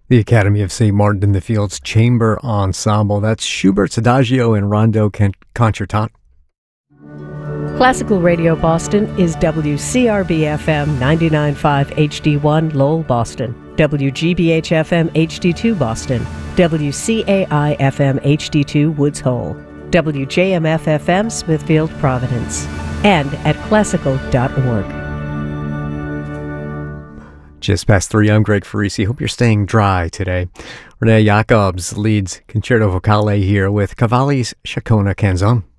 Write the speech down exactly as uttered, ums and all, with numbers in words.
The Academy of Saint Martin in the Fields Chamber Ensemble. That's Schubert's Adagio and Rondo Con- Concertante. Classical Radio Boston is W C R B F M ninety-nine point five H D one Lowell, Boston, W G B H F M H D two Boston, W C A I F M H D two Woods Hole, W J M F F M Smithfield, Providence, and at classical dot org. Just past three, I'm Greg Farisi. Hope you're staying dry today. Renee Jacobs leads Concerto Vocale here with Cavalli's Chacona Canzone.